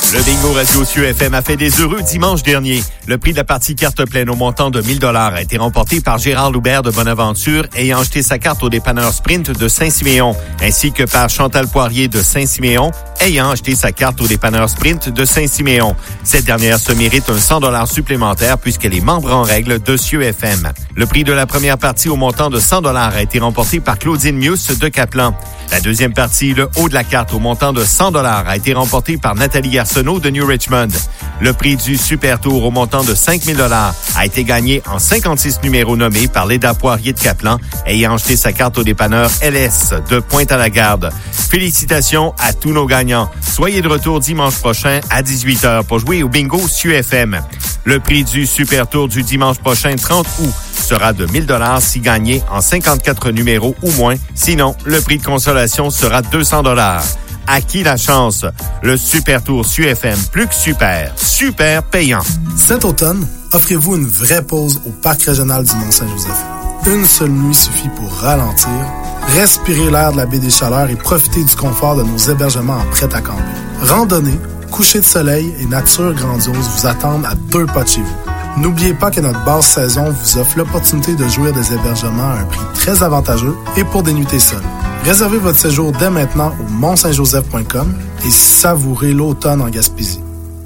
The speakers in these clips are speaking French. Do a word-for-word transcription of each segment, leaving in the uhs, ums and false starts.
Le bingo Radio Cieux F M a fait des heureux dimanche dernier. Le prix de la partie carte pleine au montant de mille dollars a été remporté par Gérard Loubert de Bonaventure ayant acheté sa carte au dépanneur Sprint de Saint-Siméon, ainsi que par Chantal Poirier de Saint-Siméon ayant acheté sa carte au dépanneur Sprint de Saint-Siméon. Cette dernière se mérite un cent dollars supplémentaire puisqu'elle est membre en règle de Cieux F M. Le prix de la première partie au montant de cent dollars a été remporté par Claudine Mius de Caplan. La deuxième partie, le haut de la carte au montant de cent dollars a été remporté par Nathalie Arsenault de New Richmond. Le prix du Super Tour au montant de cinq mille dollars a été gagné en cinquante-six numéros nommés par Léda Poirier de Caplan, ayant acheté sa carte au dépanneur L S de Pointe-à-la-Garde. Félicitations à tous nos gagnants. Soyez de retour dimanche prochain à dix-huit heures pour jouer au bingo Cieux F M. Le prix du Super Tour du dimanche prochain trente août sera de mille dollars si gagné en cinquante-quatre numéros ou moins. Sinon, le prix de consolation sera deux cents dollars. À qui la chance? Le Super Tour Cieux F M, plus que super, super payant. Cet automne, offrez-vous une vraie pause au Parc régional du Mont-Saint-Joseph. Une seule nuit suffit pour ralentir, respirer l'air de la baie des Chaleurs et profiter du confort de nos hébergements en prêt-à-camper. Randonnée, coucher de soleil et nature grandiose vous attendent à deux pas de chez vous. N'oubliez pas que notre basse saison vous offre l'opportunité de jouir des hébergements à un prix très avantageux et pour des nuitées seules. Réservez votre séjour dès maintenant au mont saint joseph point com et savourez l'automne en Gaspésie.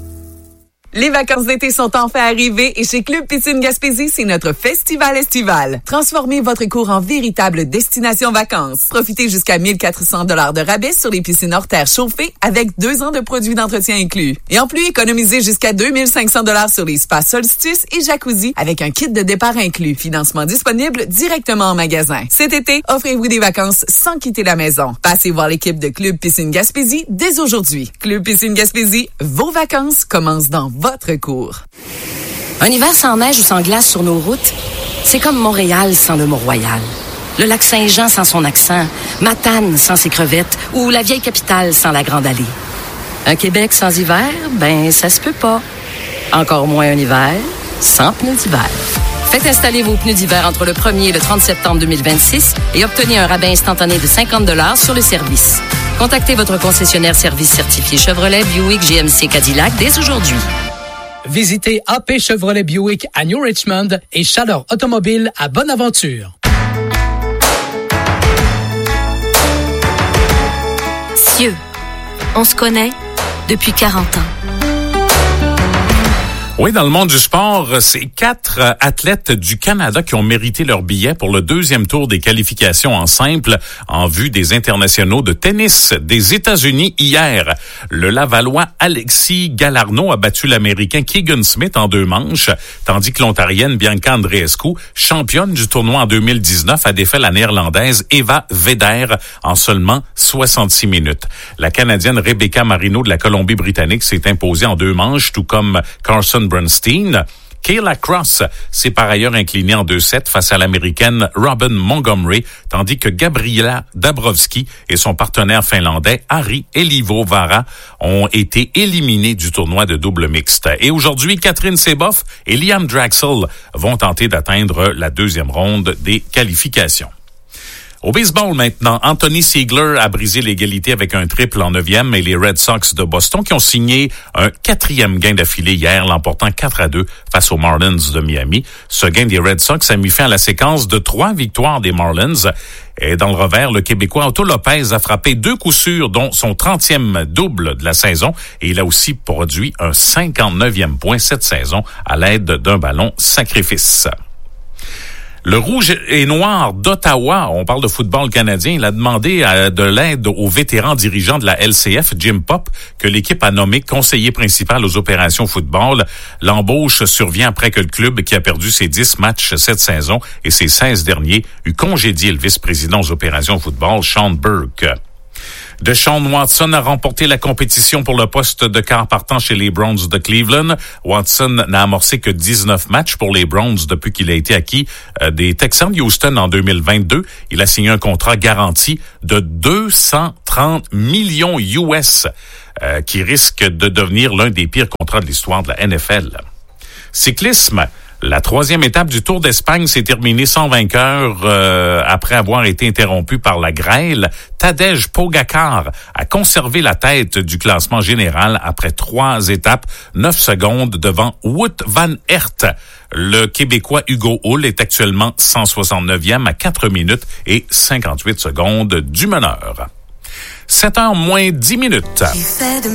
Les vacances d'été sont enfin arrivées et chez Club Piscine Gaspésie, c'est notre festival estival. Transformez votre cours en véritable destination vacances. Profitez jusqu'à mille quatre cents dollars de rabais sur les piscines hors terre chauffées avec deux ans de produits d'entretien inclus. Et en plus, économisez jusqu'à deux mille cinq cents dollars sur les spas Solstice et Jacuzzi avec un kit de départ inclus. Financement disponible directement en magasin. Cet été, offrez-vous des vacances sans quitter la maison. Passez voir l'équipe de Club Piscine Gaspésie dès aujourd'hui. Club Piscine Gaspésie, vos vacances commencent dans votre cours. Un hiver sans neige ou sans glace sur nos routes, c'est comme Montréal sans le Mont-Royal. Le lac Saint-Jean sans son accent, Matane sans ses crevettes ou la vieille capitale sans la Grande Allée. Un Québec sans hiver, ben ça se peut pas. Encore moins un hiver sans pneus d'hiver. Faites installer vos pneus d'hiver entre le premier et le trente septembre deux mille vingt-six et obtenez un rabais instantané de cinquante dollars sur le service. Contactez votre concessionnaire service certifié Chevrolet, Buick, G M C, Cadillac dès aujourd'hui. Visitez A P Chevrolet Buick à New Richmond et Chaleur Automobile à Bonaventure. Cieux, on se connaît depuis quarante ans. Oui, dans le monde du sport, c'est quatre athlètes du Canada qui ont mérité leur billet pour le deuxième tour des qualifications en simple en vue des internationaux de tennis des États-Unis hier. Le Lavallois Alexis Galarneau a battu l'Américain Keegan Smith en deux manches, tandis que l'Ontarienne Bianca Andreescu, championne du tournoi en deux mille dix-neuf, a défait la Néerlandaise Eva Vedder en seulement soixante-six minutes. La Canadienne Rebecca Marino de la Colombie-Britannique s'est imposée en deux manches, tout comme Carson Bernstein. Kayla Cross s'est par ailleurs inclinée en deux sept face à l'Américaine Robin Montgomery, tandis que Gabriela Dabrowski et son partenaire finlandais Harry Elivo-Vara ont été éliminés du tournoi de double mixte. Et aujourd'hui, Catherine Seboff et Liam Draxel vont tenter d'atteindre la deuxième ronde des qualifications. Au baseball maintenant, Anthony Siegler a brisé l'égalité avec un triple en neuvième et les Red Sox de Boston qui ont signé un quatrième gain d'affilée hier, l'emportant quatre à deux face aux Marlins de Miami. Ce gain des Red Sox a mis fin à la séquence de trois victoires des Marlins. Et dans le revers, le Québécois Otto Lopez a frappé deux coups sûrs, dont son trentième double de la saison. Et il a aussi produit un cinquante-neuvième point cette saison à l'aide d'un ballon sacrifice. Le Rouge et Noir d'Ottawa, on parle de football canadien, il a demandé à, de l'aide au vétéran dirigeant de la L C F, Jim Popp, que l'équipe a nommé conseiller principal aux opérations football. L'embauche survient après que le club, qui a perdu ses dix matchs cette saison et ses seize derniers, eut congédié le vice-président aux opérations football, Sean Burke. Deshaun Watson a remporté la compétition pour le poste de quart partant chez les Browns de Cleveland. Watson n'a amorcé que dix-neuf matchs pour les Browns depuis qu'il a été acquis euh, des Texans de Houston en deux mille vingt-deux. Il a signé un contrat garanti de deux cent trente millions U S euh, qui risque de devenir l'un des pires contrats de l'histoire de la N F L. Cyclisme. La troisième étape du Tour d'Espagne s'est terminée sans vainqueur euh, après avoir été interrompue par la grêle. Tadej Pogacar a conservé la tête du classement général après trois étapes, neuf secondes devant Wout van Aert. Le Québécois Hugo Hull est actuellement cent soixante-neuvième à quatre minutes et cinquante-huit secondes du meneur. sept heures moins dix minutes.